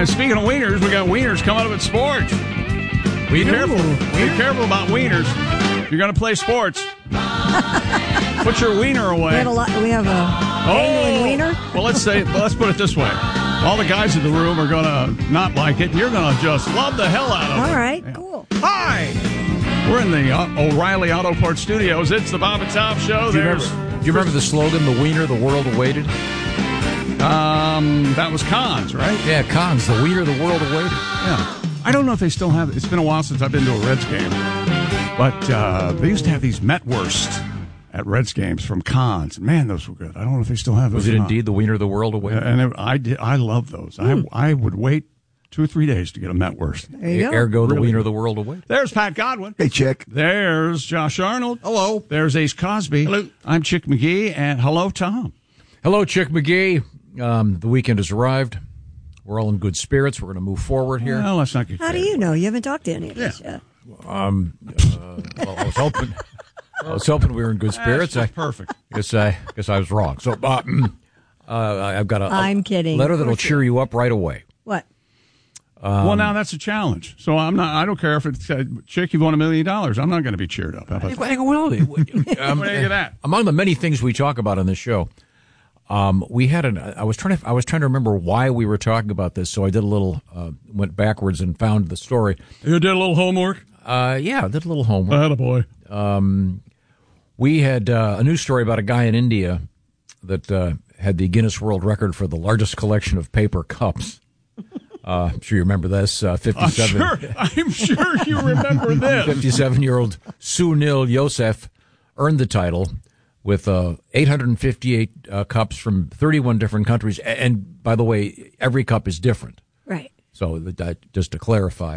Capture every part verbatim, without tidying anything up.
And speaking of wieners, we got wieners coming up at sports. Be careful. Be careful about wieners. If you're going to play sports, put your wiener away. We have a, lot, we have a oh. dangling wiener. Well, let's say, well, let's put it this way. All the guys in the room are going to not like it. You're going to just love the hell out of it. All right, yeah. cool. Hi. We're in the uh, O'Reilly Auto Parts Studios. It's the Bob and Tom Show. Do you, remember, do you remember the slogan, the wiener the world awaited? Um, that was Cons, right? Yeah, Cons, the wiener the world awaited. Yeah. I don't know if they still have it. It's been a while since I've been to a Reds game. But uh, they used to have these Metwurst at Reds games from Cons. Man, those were good. I don't know if they still have those. Was it indeed the wiener the world awaited? Yeah, and it, I did. I love those. Mm. I I would wait two or three days to get a Metwurst. There you go. Ergo, the really? wiener the world awaited. There's Pat Godwin. Hey, Chick. There's Josh Arnold. Hello. There's Ace Cosby. Hello. I'm Chick McGee, and hello, Tom. Hello, Chick McGee. Um, the weekend has arrived. We're all in good spirits. We're going to move forward here. Well, let's not get How do you know? You haven't talked to any of us Yeah. yet. Um, uh, well, I was hoping. I was hoping we were in good spirits. That's I, perfect. Guess I guess I was wrong. So uh, uh, I've got a, a I'm kidding. letter that'll cheer you up right away. What? Um, well, now that's a challenge. So I'm not. I don't care if it's uh, Chick. You've won a million dollars. I'm not going to be cheered up. How about that? Well, um, What do you think of that? Among the many things we talk about on this show, um, we had an. I was trying to. I was trying to remember why we were talking about this. So I did a little. Uh, went backwards and found the story. You did a little homework. Uh, yeah, I did a little homework. Attaboy. Um, we had uh, a news story about a guy in India that uh, had the Guinness World Record for the largest collection of paper cups. Uh, I'm sure you remember this. Uh, fifty-seven. I'm sure. I'm sure you remember this. fifty-seven-year-old Sunil Yosef earned the title with uh, eight hundred fifty-eight uh, cups from thirty-one different countries. And by the way, every cup is different. Right. So that, just to clarify.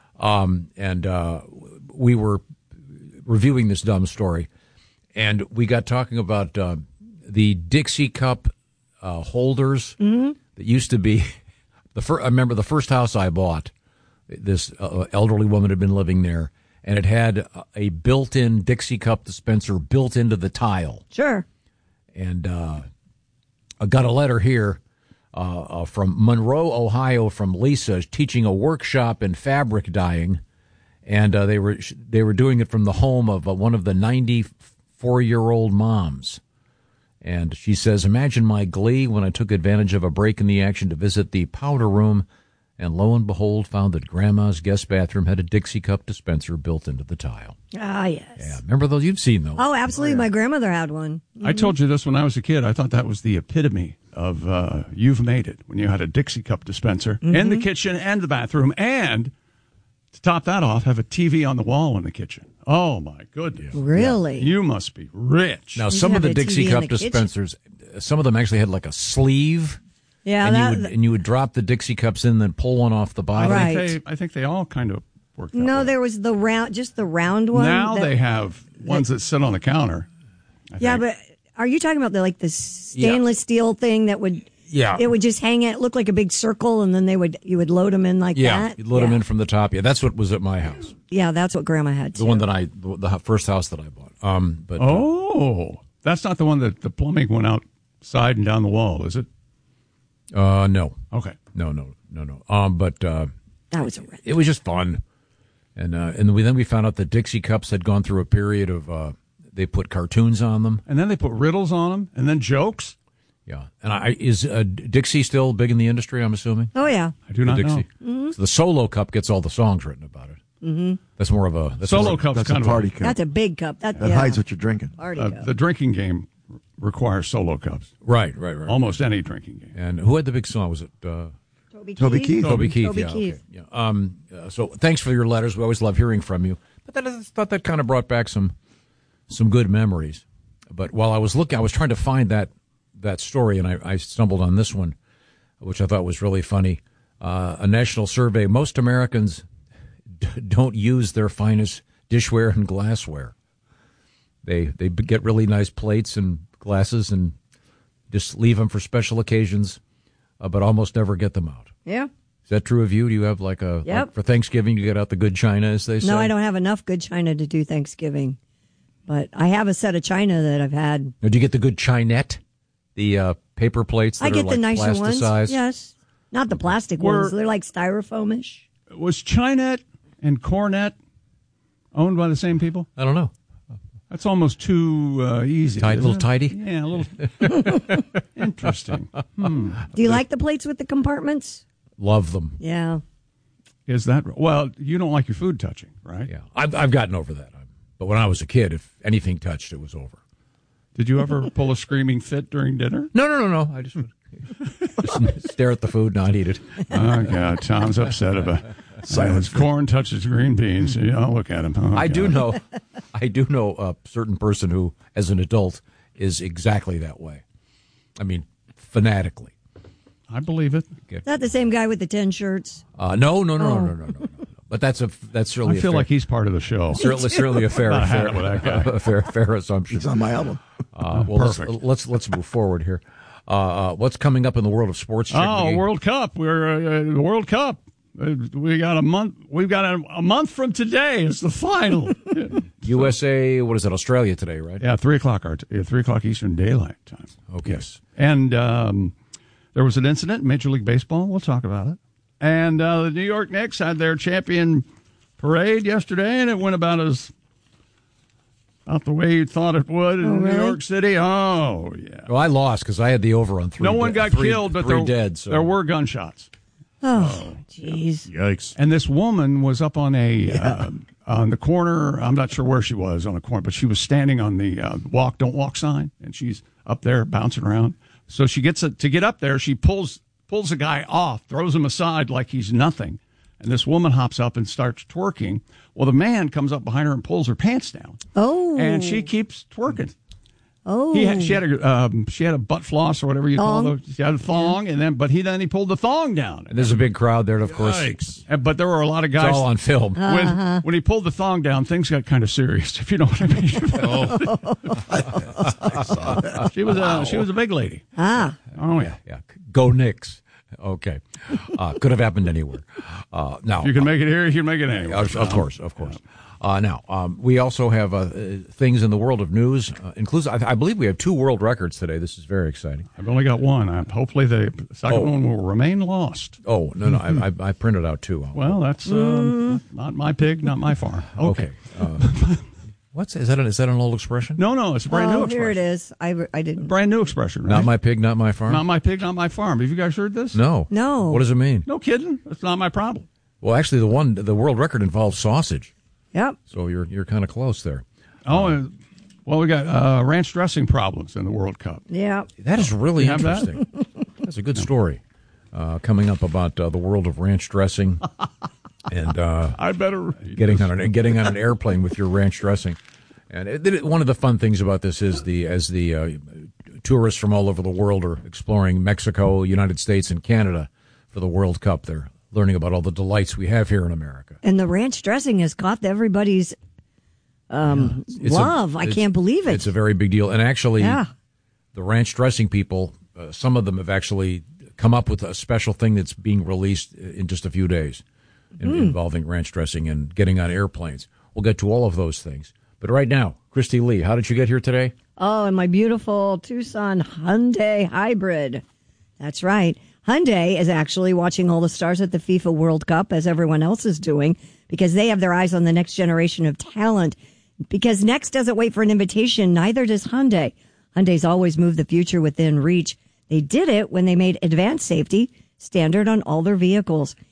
Um, and uh, we were reviewing this dumb story, and we got talking about uh, the Dixie Cup uh, holders mm-hmm. that used to be. The fir- I remember the first house I bought, this uh, elderly woman had been living there, and it had a built-in Dixie Cup dispenser built into the tile. Sure. And uh, I got a letter here uh, uh, from Monroe, Ohio, from Lisa, teaching a workshop in fabric dyeing, and uh, they were they were doing it from the home of uh, one of the ninety-four-year-old moms. And she says, imagine my glee when I took advantage of a break in the action to visit the powder room, and lo and behold, found that Grandma's guest bathroom had a Dixie Cup dispenser built into the tile. Ah, yes. Yeah, remember those? You've seen those. Oh, absolutely. Oh, yeah. My grandmother had one. Mm-hmm. I told you this when I was a kid. I thought that was the epitome of uh, you've made it, when you had a Dixie Cup dispenser mm-hmm. in the kitchen and the bathroom, and to top that off, have a T V on the wall in the kitchen. Oh, my goodness. Really? Yeah. You must be rich. Now, some of the Dixie Cup dispensers, kitchen. some of them actually had like a sleeve. Yeah, and, that, you would, and you would drop the Dixie Cups in, then pull one off the bottom. Right. I think they, I think they all kind of work that No, way. there was the round, just the round one. Now that, they have ones that, that sit on the counter. I yeah, think. but are you talking about the like the stainless yeah. steel thing that would... Yeah, it would just hang it, look like a big circle, and then they would you would load them in like yeah, that. you'd load yeah, them in from the top. Yeah, that's what was at my house. Yeah, that's what Grandma had too. The one that I, the first house that I bought. Um, but oh, uh, that's not the one that the plumbing went outside and down the wall, is it? Uh, no. Okay. No, no, no, no. Um, but uh, that was a rent. It was just fun, and uh, and we then we found out that Dixie Cups had gone through a period of uh, they put cartoons on them, and then they put riddles on them, and then jokes. Yeah, and I is uh, Dixie still big in the industry? I'm assuming. Oh yeah, I do not the Dixie. know. Mm-hmm. So the Solo Cup gets all the songs written about it. Mm-hmm. That's more of a that's Solo Cup. Cup's That's kind a of party a, cup. That's a big cup. That, that yeah. hides what you're drinking. Party uh, cup. The drinking game requires Solo Cups. Right, right, right. Almost any drinking game. And who had the big song? Was it uh, Toby, Toby Keith? Keith? Toby Keith. Toby yeah, Keith. Okay. Yeah. Um. Uh, so thanks for your letters. We always love hearing from you. But that, I thought that kind of brought back some some good memories. But while I was looking, I was trying to find that that story, and I, I stumbled on this one, which I thought was really funny. Uh, a national survey: most Americans d- don't use their finest dishware and glassware. They they get really nice plates and glasses and just leave them for special occasions, uh, but almost never get them out. Yeah. Is that true of you? Do you have like a Yep. like for Thanksgiving you get out the good china, as they say? No, I don't have enough good china to do Thanksgiving, but I have a set of china that I've had. Now, do you get the good chinette, the uh, paper plates that I get are like the nicer ones. plasticized? Yes. Not the plastic Were- ones. They're like styrofoamish. Was Chinet and Cornet owned by the same people? I don't know. That's almost too uh, easy. Tight, a isn't little it? tidy? Yeah, a little. Interesting. Hmm. Do you like the plates with the compartments? Love them. Yeah. Is that well? You don't like your food touching, right? Yeah, I've I've gotten over that. But when I was a kid, if anything touched, it was over. Did you ever pull a screaming fit during dinner? No, no, no, no. I just would just stare at the food, not eat it. Oh God, Tom's upset about silence. Corn touches green beans. Yeah, I'll look at him. Oh, I God. do know, I do know a certain person who, as an adult, is exactly that way. I mean, fanatically. I believe it. Is that the same guy with the ten shirts? Uh, no, no, no, Oh. no, no, no, no, no. But that's a that's certainly. I feel a fair, like he's part of the show. certainly certainly a fair Not fair, having with that guy. a fair fair assumption. It's on my album. Uh, well, let's, Perfect. let's let's move forward here. Uh, uh, what's coming up in the world of sports? Chick Oh, McGee? World Cup! We're uh, the World Cup. Uh, we got a month. We've got a, a month from today. It's the final. U S A. What is it? Australia today, right? Yeah, three o'clock. Our yeah, three o'clock Eastern Daylight Time. Okay. Yes, and um, there was an incident in Major League Baseball. We'll talk about it. And uh, the New York Knicks had their champion parade yesterday, and it went about as about the way you thought it would in Oh, really? New York City. Oh, yeah. Well, I lost because I had the over on three. No one de- got three- killed, but three there, dead. So. there were gunshots. Oh, jeez. Yikes. And this woman was up on a uh, on the corner. I'm not sure where she was on the corner, but she was standing on the uh, walk, don't walk sign, and she's up there bouncing around. So she gets a, to get up there. She pulls pulls the guy off, throws him aside like he's nothing. And this woman hops up and starts twerking. Well, the man comes up behind her and pulls her pants down. Oh. And she keeps twerking. Oh. He had, she had a um, she had a butt floss or whatever you Thong. call it. She had a thong, and then but he then he pulled the thong down. And there's a big crowd there, of course. Yikes. And- But there were a lot of It's guys. all on film. When, when he pulled the thong down, things got kind of serious, if you know what I mean. she was a she was a big lady. Ah. Oh yeah. Yeah, go Knicks. Okay, uh, could have happened anywhere. Uh, now, If you can make it here, you can make it anywhere. of, of course, of course. Uh, now, um, we also have uh, uh, things in the world of news. Uh, includes, I, I believe we have two world records today. This is very exciting. I've only got one. I, hopefully the second Oh. one will remain lost. Oh no, no, I, I, I printed out two. Well, that's um, not my pig, not my farm. Okay. Okay. Uh, what's is that? An, is that an old expression? No, no, it's a brand oh, new expression. here it is. I, I didn't. Brand new expression, right? Not my pig, not my farm. Not my pig, not my farm. Have you guys heard this? no, No. What does it mean? No kidding. It's not my problem. Well, actually, the one, the world record involves sausage. Yep. So you're you're kind of close there. Oh, uh, well, we got uh, ranch dressing problems in the World Cup. Yeah. That is really You have that? interesting. That's a good story uh, coming up about uh, the world of ranch dressing and uh, I better getting on an getting on an airplane with your ranch dressing. And it, it, one of the fun things about this is the as the uh, tourists from all over the world are exploring Mexico, United States, and Canada for the World Cup. They're learning about all the delights we have here in America. And the ranch dressing has caught everybody's um, It's a- love. I it's- can't believe it. It's a very big deal. And actually, Yeah. the ranch dressing people, uh, some of them have actually come up with a special thing that's being released in just a few days in, involving ranch dressing and getting on airplanes. We'll get to all of those things. But right now, Christy Lee, how did you get here today? Oh, and my beautiful Tucson Hyundai hybrid. That's right. Hyundai is actually watching all the stars at the FIFA World Cup, as everyone else is doing, because they have their eyes on the next generation of talent. Because Next doesn't wait for an invitation, neither does Hyundai. Hyundai's always moved the future within reach. They did it when they made advanced safety standard on all their vehicles.